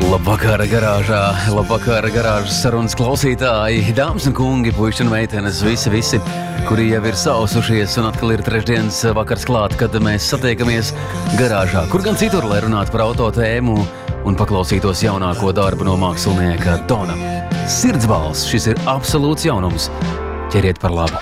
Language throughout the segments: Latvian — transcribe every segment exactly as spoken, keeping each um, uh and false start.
Labvakar garāžā, labvakar garāžas sarunas klausītāji, dāmas un kungi, puiši un meitenes, visi, visi, kuri jau ir sausušies un atkal ir trešdienas vakars klāt, kad mēs satiekamies garāžā. Kur gan citur, lai runātu par auto tēmu un paklausītos jaunāko darbu no mākslinieka Dona. Sirdsbalss, šis ir absolūts jaunums. Ķeriet par labu.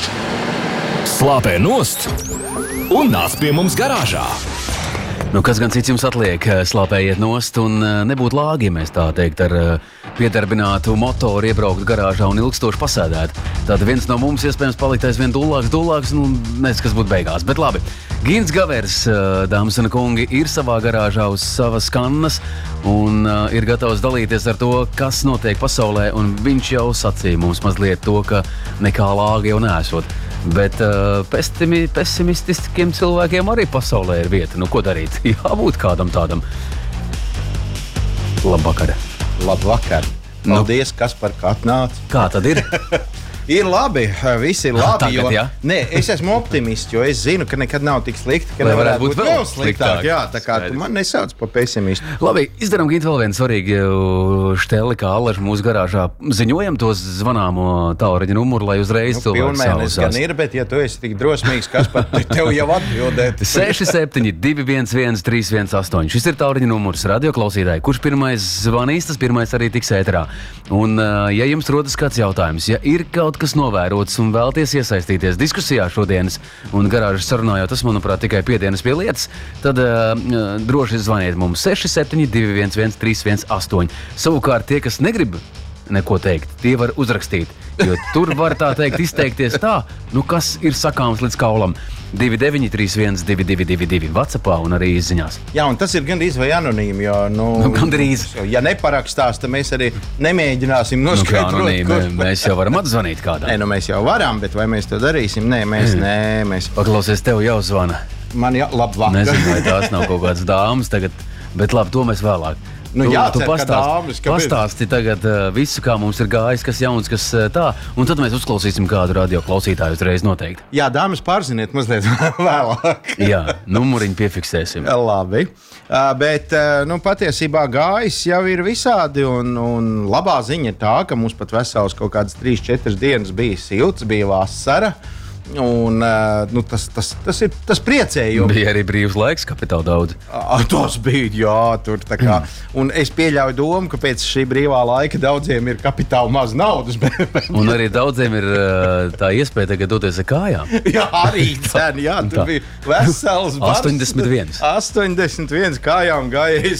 Slāpē nost un nāc pie mums garāžā. Nu, kas gan cits jums atliek, slāpējiet nost un nebūt lāgi, mēs tā teikt, ar piedarbinātu motoru iebraukt garāžā un ilgstoši pasēdēt. Tad viens no mums iespējams palikt aizvien dullāks, dullāks, nu, nezinu, kas būtu beigās. Bet labi, Gins Gavers, dāmas un kungi, ir savā garāžā uz savas kannas un uh, ir gatavs dalīties ar to, kas notiek pasaulē, un viņš jau sacīja mums mazliet to, ka nekā lāga jau neesot. Bet uh, pesimi, pesimistiskiem cilvēkiem arī pasaulē ir vieta. Nu, ko darīt? Jābūt kādam tādam. Labvakar. Labvakar. Paldies, nu, kas par kā atnāca. Kā tad ir? Ir labi, visi ir labi. Tagad, jo, jā. Nē, es esmu optimists, jo es zinu, ka nekad nav tik slikti, ka Lai nevarētu varētu būt būt vēl vēl sliktāk. sliktāk. Jā, tā kā tu man nesauc par pesimistu. Labi, izdarām Gint vēl vienu svarīgu šteli, kā Allaž mūsu garāžā. Ziņojam to zvanāmo tālruņa numuru, lai uzreiz Nu, cilvēks pilnmēnesis gan sausās. ir, bet ja tu esi tik drosmīgs, kas par tev jau atbildēt. seši septiņi divi viens viens trīs viens astoņi. Šis ir tālruņa numurs radioklausītāji. Kurš pirmais zvanīs, tas pirmais arī tiks ēterā. Un, ja jums rodas kāds jautājums, ja ir kaut kas novērots un vēlties iesaistīties diskusijā šodienas un garāžas sarunā, jo tas, manuprāt, tikai piedienas pie lietas, tad uh, droši zvaniet mums seši septiņi divi viens viens trīs viens astoņi. Savukārt tie, kas negrib neko teikt, tie var uzrakstīt, jo tur var tā teikt izteikties tā, nu kas ir sakāms līdz kaulam. divi deviņi trīs viens divi divi divi divi WhatsAppā un arī izziņās. Jā, un tas ir gandrīz vai anonīmi, jo, nu, Nu, gandrīz. ja neparakstās, tad mēs arī nemēģināsim Nu, kā noskaidrot, anonīmi, kurš. mēs jau varam atzvanīt kādam. Nē, nu mēs jau varam, bet vai mēs to darīsim? Nē, mēs, nē, mēs. Paklausies, tev jau zvana. Man jā, labvakar. Nezinu, vai tās nav kaut kādas dāmas tagad, bet labi, to mēs vēlāk. Nu, tu, jācer, tu ka pastāsti, dāmas, kāpēc? pastāsti tagad uh, visu, kā mums ir gājis, kas jauns, kas uh, tā, un tad mēs uzklausīsim kādu radio klausītāju uzreiz noteikti. Jā, dāmas, pārziniet mazliet vēlāk. Jā, numuriņu piefiksēsim. Labi, uh, bet uh, nu, patiesībā gājis jau ir visādi, un, un labā ziņa ir tā, ka mums pat vesels kaut kādas trīs četras dienas bija silts, bija vasara. Un, uh, nu, tas, tas, tas ir tas priecējums. Bija arī brīvs laiks, kapitāli daudz. Ah, tas bija, jā, tur tā kā. Un es pieļauju domu, ka pēc šī brīvā laika daudziem ir kapitāli maz naudas. Bet, bet, Un arī daudziem ir uh, tā iespēja tagad doties ar kājām. jā, arī cen, jā, tur Tā. bija vesels bars. astoņdesmit viens. astoņdesmit viens kājām gājējis.